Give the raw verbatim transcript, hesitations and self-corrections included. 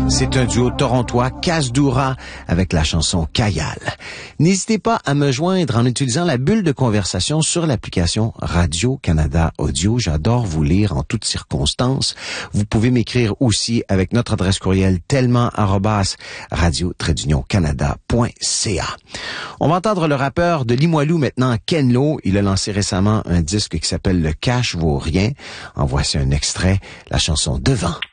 C'est un duo torontois, Kasdoura, avec la chanson Kayal. N'hésitez pas à me joindre en utilisant la bulle de conversation sur l'application Radio-Canada Audio. J'adore vous lire en toutes circonstances. Vous pouvez m'écrire aussi avec notre adresse courriel tellement arobase radio-canada point c a. On va entendre le rappeur de Limoilou maintenant, Ken Lo. Il a lancé récemment un disque qui s'appelle Le Cash vaut rien. En voici un extrait, la chanson Devant.